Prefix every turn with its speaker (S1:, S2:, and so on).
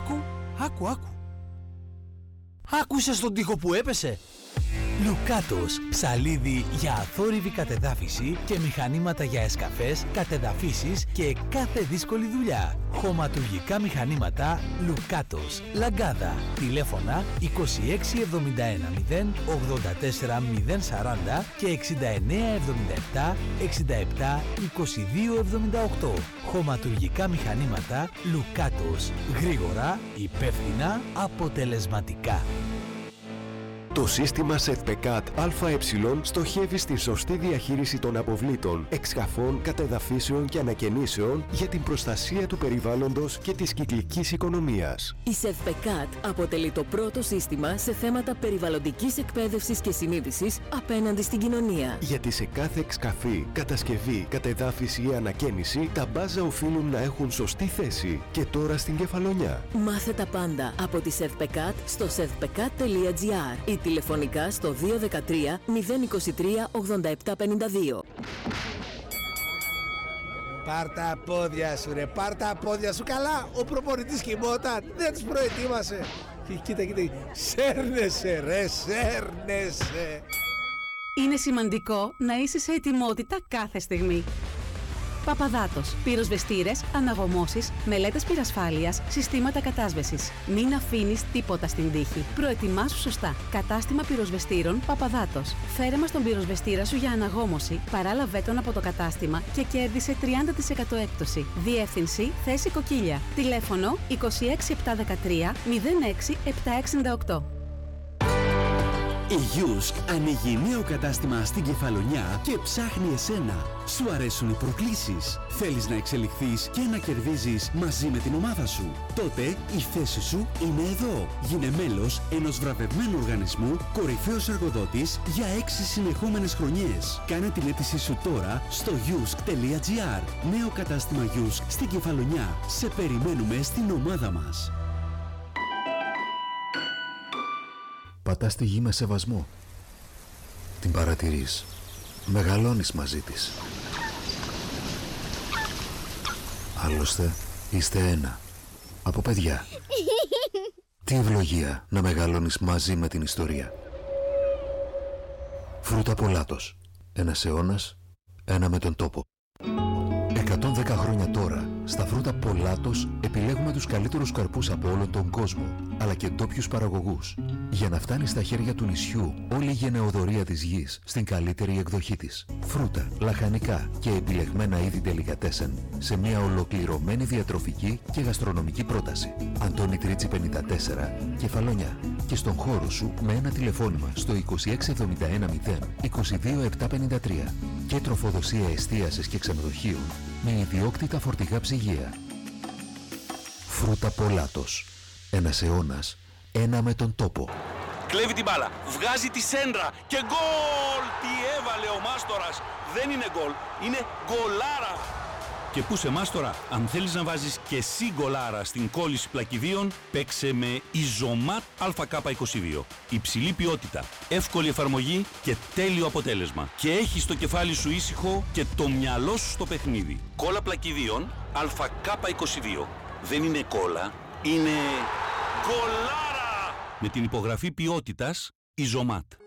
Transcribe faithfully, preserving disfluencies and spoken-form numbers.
S1: Άκου, άκου, άκου. Άκουσες τον τοίχο που έπεσε? Λουκάτος, ψαλίδι για αθόρυβη κατεδάφιση και μηχανήματα για εσκαφές, κατεδαφίσεις και κάθε δύσκολη δουλειά. Χωματουργικά μηχανήματα Λουκάτος, Λαγκάδα. Τηλέφωνα είκοσι έξι εβδομήντα ένα μηδέν ογδόντα τέσσερα μηδέν σαράντα και εξήντα εννέα εβδομήντα επτά εξήντα επτά είκοσι δύο εβδομήντα οκτώ. Χωματουργικά μηχανήματα Λουκάτος. Γρήγορα, υπεύθυνα, αποτελεσματικά.
S2: Το σύστημα ΣΕΔΠΕΚΑΤ ΑΕ στοχεύει στη σωστή διαχείριση των αποβλήτων, εξκαφών, κατεδαφίσεων και ανακαινήσεων για την προστασία του περιβάλλοντος και της κυκλικής οικονομίας.
S3: Η ΣΕΔΠΕΚΑΤ αποτελεί το πρώτο σύστημα σε θέματα περιβαλλοντικής εκπαίδευσης και συνείδησης απέναντι στην κοινωνία.
S2: Γιατί σε κάθε εξκαφή, κατασκευή, κατεδάφιση ή ανακαίνιση, τα μπάζα οφείλουν να έχουν σωστή θέση. Και τώρα στην Κεφαλονιά.
S3: Μάθε τα πάντα από τη ΣΕΔΠΕΚΑΤ στο σεδπεκάτ τελεία τζι άρ ή τηλεφωνικά στο δύο ένα τρία μηδέν είκοσι τρία ογδόντα επτά πενήντα δύο.
S4: Πάρ' τα πόδια σου ρε, πάρ' τα πόδια σου. Καλά, ο προπονητής κοιμόταν, δεν τους προετοίμασε. Και κοίτα, κοίτα, σέρνεσαι ρε, σέρνεσαι.
S5: Είναι σημαντικό να είσαι σε ετοιμότητα κάθε στιγμή. Παπαδάτος. Πυροσβεστήρες, αναγωμώσεις, μελέτες πυρασφάλειας, συστήματα κατάσβεσης. Μην αφήνεις τίποτα στην τύχη. Προετοιμάσου σωστά. Κατάστημα πυροσβεστήρων Παπαδάτος. Φέρε μας τον πυροσβεστήρα σου για αναγώμωση, παράλαβέ τον από το κατάστημα και κέρδισε τριάντα τοις εκατό έκπτωση. Διεύθυνση θέση Κοκκίλια. Τηλέφωνο είκοσι έξι επτακόσια δεκατρία μηδέν έξι επτακόσια εξήντα οκτώ.
S6: Η Γιούσκ ανοίγει νέο κατάστημα στην Κεφαλονιά και ψάχνει εσένα. Σου αρέσουν οι προκλήσεις? Θέλεις να εξελιχθείς και να κερδίζεις μαζί με την ομάδα σου? Τότε η θέση σου είναι εδώ. Γίνε μέλος ενός βραβευμένου οργανισμού, κορυφαίος εργοδότης για έξι συνεχόμενες χρονιές. Κάνε την αίτησή σου τώρα στο γιούσκ τελεία τζι άρ. Νέο κατάστημα Γιούσκ στην Κεφαλονιά. Σε περιμένουμε στην ομάδα μας.
S7: Πατάς τη γη με σεβασμό. Την παρατηρείς. Μεγαλώνεις μαζί της. Άλλωστε, είστε ένα. Από παιδιά. Τι ευλογία να μεγαλώνεις μαζί με την ιστορία. Φρούτα Πολάτος. Ένας αιώνας, ένα με τον τόπο. εκατόν δέκα χρόνια τώρα, στα φρούτα Πολάτος επιλέγουμε τους καλύτερους καρπούς από όλον τον κόσμο, αλλά και ντόπιους παραγωγούς, για να φτάνει στα χέρια του νησιού όλη η γενεοδορία της γης στην καλύτερη εκδοχή της. Φρούτα, λαχανικά και επιλεγμένα είδη ντελικατέσεν σε μια ολοκληρωμένη διατροφική και γαστρονομική πρόταση. Αντώνη Τρίτσι πενήντα τέσσερα, Κεφαλονιά. Και στον χώρο σου με ένα τηλεφώνημα στο είκοσι έξι εβδομήντα ένα μηδέν είκοσι δύο επτακόσια πενήντα τρία και τροφοδοσία εστίασης και ξενοδοχείων με ιδιόκτητα φορτηγά ψυγεία. Φρούτα Πολάτος. Ένας αιώνας, ένα με τον τόπο.
S8: Κλέβει την μπάλα, βγάζει τη σέντρα και γκολ! Τι έβαλε ο Μάστορας! Δεν είναι γκολ, είναι γκολάρα! Και πού σε Μάστορα, αν θέλεις να βάζεις και εσύ γκολάρα στην κόλληση πλακιδίων, παίξε με Ιζωμάτ Α Κ είκοσι δύο. Υψηλή ποιότητα, εύκολη εφαρμογή και τέλειο αποτέλεσμα. Και έχεις το κεφάλι σου ήσυχο και το μυαλό σου στο παιχνίδι. Κόλλα πλακιδίων Α Κ είκοσι δύο. Δεν είναι κόλλα, είναι γκολάρα! Με την υπογραφή ποιότητας Ιζωμάτ.